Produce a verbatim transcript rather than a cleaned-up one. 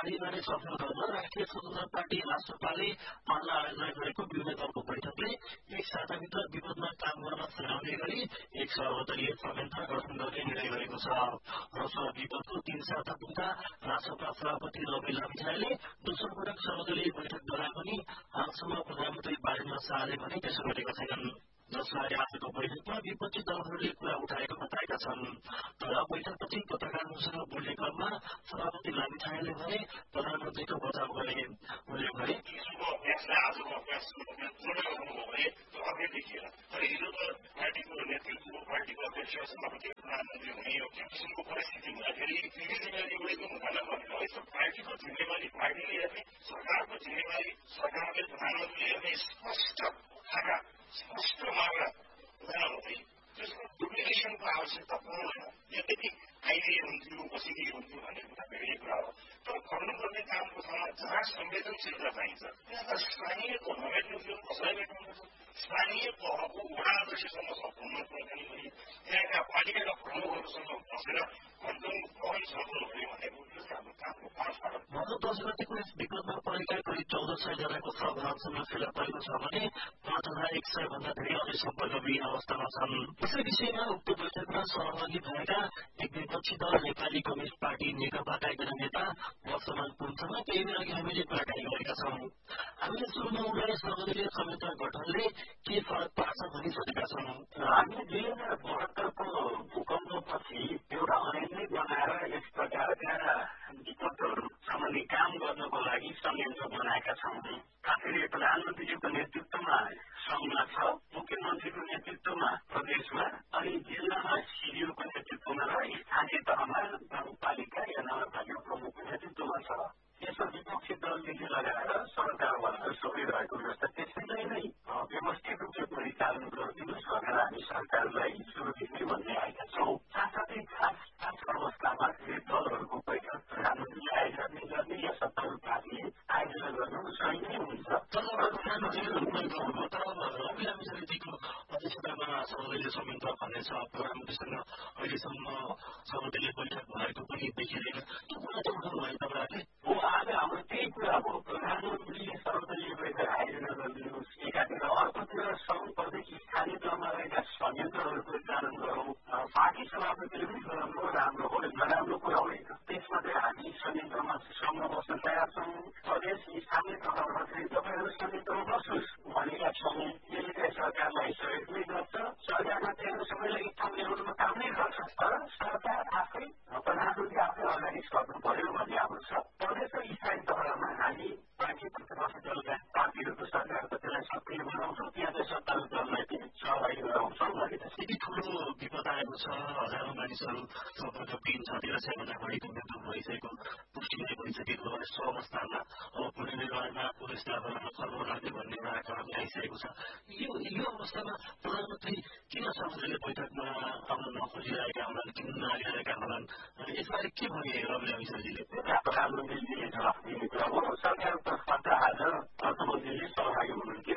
पार्टीबारे छलफल गर्न राष्ट्रिय स्वतन्त्र पार्टी राष्ट्रपाले आज आयोजना गरेको विरोधी दलको बैठकले एक साताभित्र विपदमा काम गर्न सुझाउने गरी एक सर्वदलीय संयन्त्र गठन गर्ने निर्णय गरेको छ। रसुवा विपदको तीन साता पुग्दा राष्ट्रपा सभापति रवि लामिछानेले दोस्रो पटक सर्वदलीय बैठक बोलाए पनि हालसम्म प्रधानमन्त्री बालेन्द्र शाहले भने त्यसो गरेका छैनन्, जसलाई आजको बैठकमा विपक्षी दलहरूले कुरा उठाएको बताएका छन्। तर बैठकपछि पत्रकारहरूसँग बोल्ने क्रममा सभापति लामिछानेले भने प्रधानमन्त्रीको बचाव गरे। उल्लेख गरे हिजोको अभ्यासले आजको अभ्यासको जोड्न गर्नुभयो भने त्यो अघि देखिएन। तर हिजो त पार्टीको नेतृत्व, पार्टीको अध्यक्ष, सभापति, प्रधानमन्त्री हुने यो किसिमको परिस्थिति हुँदाखेरि फेरि जिम्मेवारी उडेको हुँदैन भनेर यस्तो पार्टीको जिम्मेवारी पार्टीले हेर्ने, सरकारको जिम्मेवारी सरकारले, प्रधानमन्त्रीले हेर्ने स्पष्ट खाका स्पष्ट मार्ग हुँदैन। त्यसको डुप्लिकेसनको आवश्यकता पर्दैन। यद्यपि आइदिए हुन्थ्यो, बसिदिए हुन्थ्यो भन्ने कुरा बेग्लै कुरा हो। तर गर्नुपर्ने कामको ठाउँमा जहाँ संवेदनशीलता चाहिन्छ त्यहाँ त स्थानीय तहमा भेट्नु कसलाई भेट्नुपर्छ? स्थानीय तहको वडा अध्यक्षसँग सम्पूर्ण कुराकानी गरी त्यहाँका पालिकाका प्रमुखहरूसँग बसेर घन्टौँ गहन छलफल हुने भनेको यो हाम्रो कामको पाँच पाठ। भदौ दस गतिको यस विगतमा परेका करिब चौध सय जनाको सहभागसँग फेला परेको छ भने पाँच हजार एक सय भन्दा धेरै अझै सम्पर्कविहीन अवस्थामा छन्। यसै विषयमा उक्त बैठकमा सहभागी भएका एक विपक्षी दल नेपाली कम्युनिस्ट पार्टी नेकपाका एकजना नेता वर्तमान पुनसँग केही बेर अघि हामीले कुराकानी गरेका छौं। हामीले सुरुमा उनलाई सर्वदलीय संयन्त्र गठनले के फरक पार्छ भनी सोधेका छौं। हामी दुई हजार बहत्तरको भूकम्पपछि एउटा ऐनले बनाएर यस प्रकारका विपदहरू सम्बन्धी काम गर्नको लागि संयन्त्र बनाएका छौँ। खासगरी प्रधानमन्त्रीको नेतृत्वमा संघमा छ, मुख्यमन्त्रीको नेतृत्वमा प्रदेशमा, अनि जिल्लामा सिडिओको नेतृत्वमा र स्थानीय तहमा गाउँपालिका या नगरपालिका प्रमुखको नेतृत्वमा छ। यसमा विपक्षी दलदेखि लगाएर सरकारवालाहरू सबै रहेको व्यवस्था त्यसैलाई नै व्यवस्थित रूपले परिचालन गरिदिनुहोस् भनेर हामी सरकारलाई सुरुदेखि भन्दै आएका छौँ। साथसाथै खास खास अवस्थामा दलहरूको बैठक प्रधानमन्त्रीले आयोजना गर्ने या सत्तारूढ पार्टीले आयोजना गर्नु सही नै हुन्छ। अध्यक्षतामा सर्वदलीय संयन्त्र भन्ने छ, प्रधानमन्त्रीसँग अहिलेसम्म सर्वदलीय बैठक भएको पनि देखिँदैन। त्यो कुरा चाहिँ उठाउनु भयो तपाईँहरूले? हो, आज हाम्रो त्यही कुरा हो। प्रधानमन्त्रीले सर्वदलीय बैठक आयोजना गरिदिनुहोस् एकातिर, अर्कोतिर सङ्घ प्रदेश स्थानीय तहमा रहेका संयन्त्रहरू परिचालन गरौँ। पार्टी सभापतिले पनि गराउनु राम्रो हो, नराम्रो कुरा होइन। त्यसमा चाहिँ हामी संयन्त्रमा सँग बस्न तयार छौँ। प्रदेश स्थानीय तहबाट चाहिँ तपाईँहरू संयन्त्रमा बस्नुहोस् भनेका छौँ। यसले चाहिँ सरकारलाई सहयोग पनि गर्छ। सरकारमा चाहिँ सबैलाई ठाउँ ल्याउनुमा काम नै गर्छ। तर सरकार आफै प्रधानमन्त्री आफै अगाडि सर्नु पर्यो भन्ने हाम्रो छ। प्रदेश र स्थानीय तहमा हामी पार्टी प्रतिपक्षी दलका पार्टीहरूको सरकारको त्यसलाई सक्रिय बनाउँछौँ। त्यहाँ चाहिँ सत्तारूढ दललाई पनि सहभागी गराउँछौँ भनेर यति ठुलो विपद आएको छ, हजारौं मानिसहरू सम्पर्कविहीन छ, तेह्र सय भन्दा बढीको मृत्यु भइसकेको पुष्टि नै भइसकेको यस्तो अवस्थामा अब पुनर्निर्माणमा पुनर्स्थापना गर्न सर्व लाग्ने भन्ने एउटा आकलन आइसकेको छ। यो यो अवस्थामा प्रधानमन्त्री किन सर्वदलीय बैठकमा आउन नखोजिरहेका होलान्, किन नआइरहेका होलान्? यसबारे के भने रवि लामिछानेले? प्रधानमन्त्रीले जवाफ दिने कुरा हो। सरकारको तर्फबाट आज अर्थमन्त्रीले सहभागी हुनुहुन्थ्यो।